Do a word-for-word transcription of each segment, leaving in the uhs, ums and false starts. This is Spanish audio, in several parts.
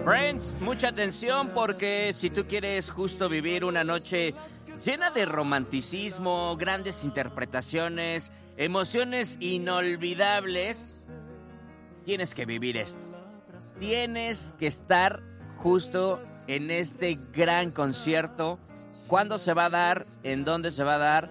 Friends, mucha atención porque si tú quieres justo vivir una noche llena de romanticismo, grandes interpretaciones, emociones inolvidables, tienes que vivir esto. Tienes que estar justo en este gran concierto. ¿Cuándo se va a dar? ¿En dónde se va a dar?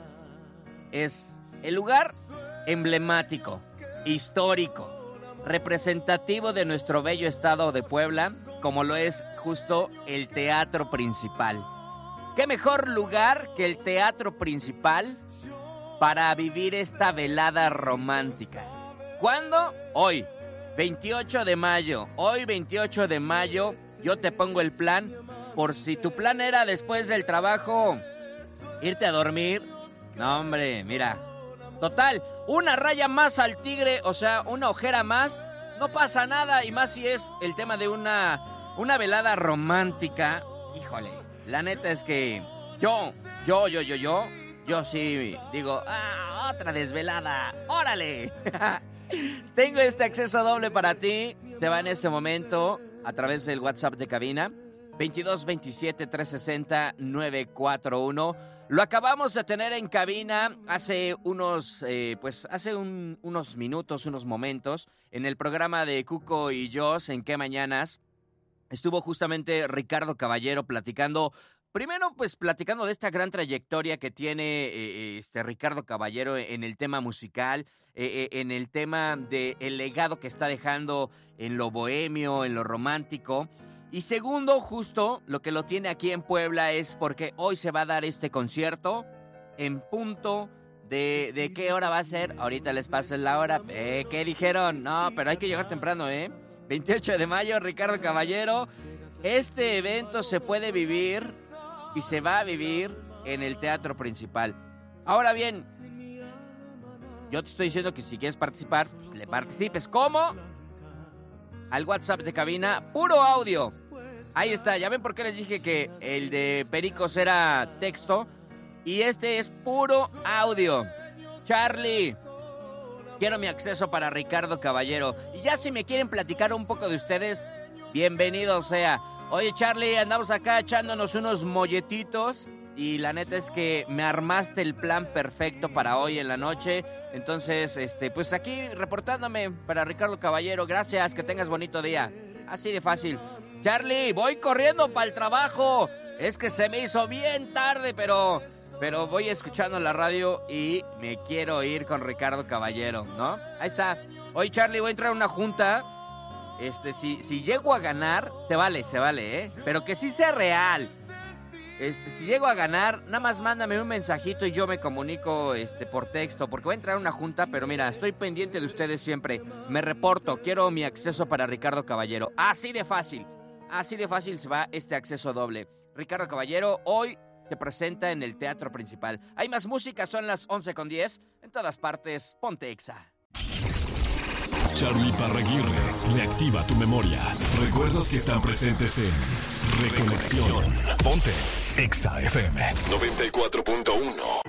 Es el lugar emblemático, histórico, representativo de nuestro bello estado de Puebla, como lo es justo el Teatro Principal. ¿Qué mejor lugar que el Teatro Principal para vivir esta velada romántica? ¿Cuándo? Hoy, veintiocho de mayo. Hoy, veintiocho de mayo, yo te pongo el plan. Por si tu plan era después del trabajo irte a dormir. No, hombre, mira. Total, una raya más al tigre, o sea, una ojera más. No pasa nada, y más si es el tema de una, una velada romántica. Híjole, la neta es que yo, yo, yo, yo, yo, yo sí digo, ah, otra desvelada, órale. Tengo este acceso doble para ti. Te va en este momento a través del WhatsApp de cabina, veintidós veintisiete trescientos sesenta novecientos cuarenta y uno. Lo acabamos de tener en cabina hace unos, eh, pues hace un, unos minutos, unos momentos, en el programa de Cuco y Jos, en Qué Mañanas. Estuvo justamente Ricardo Caballero platicando, primero pues platicando de esta gran trayectoria que tiene eh, este Ricardo Caballero en el tema musical, eh, eh, en el tema del legado que está dejando en lo bohemio, en lo romántico. Y segundo, justo lo que lo tiene aquí en Puebla es porque hoy se va a dar este concierto en punto de... ¿De qué hora va a ser? Ahorita les paso la hora. Eh, ¿Qué dijeron? No, pero hay que llegar temprano, ¿eh? veintiocho de mayo, Ricardo Caballero. Este evento se puede vivir y se va a vivir en el Teatro Principal. Ahora bien, yo te estoy diciendo que si quieres participar, pues le participes. ¿Cómo? Al WhatsApp de cabina, puro audio. Ahí está, ya ven por qué les dije que el de Pericos era texto y este es puro audio. Charlie, quiero mi acceso para Ricardo Caballero. Y ya si me quieren platicar un poco de ustedes, bienvenido sea. Oye, Charlie, andamos acá echándonos unos molletitos y la neta es que me armaste el plan perfecto para hoy en la noche. Entonces, este, pues aquí reportándome para Ricardo Caballero. Gracias, que tengas bonito día. Así de fácil. Charlie, voy corriendo para el trabajo. Es que se me hizo bien tarde, pero, pero voy escuchando la radio y me quiero ir con Ricardo Caballero, ¿no? Ahí está. Oye, Charlie, voy a entrar a una junta. Este, si, si llego a ganar, se vale, se vale, ¿eh? Pero que sí sea real. Este, si llego a ganar, nada más mándame un mensajito y yo me comunico este, por texto, porque voy a entrar a una junta, pero mira, estoy pendiente de ustedes siempre. Me reporto, quiero mi acceso para Ricardo Caballero. Así de fácil, así de fácil se va este acceso doble. Ricardo Caballero hoy se presenta en el Teatro Principal. Hay más música, son las once con diez. En todas partes, ponte Exa. Charlie Parraguirre reactiva tu memoria. Recuerdos que están presentes en Reconexión. Ponte Exa F M noventa y cuatro punto uno.